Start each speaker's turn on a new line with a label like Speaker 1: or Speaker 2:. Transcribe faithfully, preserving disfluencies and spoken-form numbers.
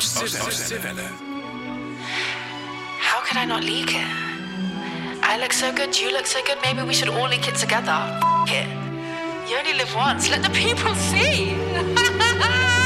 Speaker 1: Sivela.
Speaker 2: How could I not leak it? I look so good, you look so good, maybe we should all leak it together. F*** it. You only live once, let the people see.